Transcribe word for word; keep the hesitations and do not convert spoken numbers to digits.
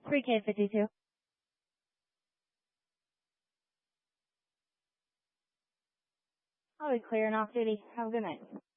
three K fifty-two. I'll be clear and off duty. Have a good night.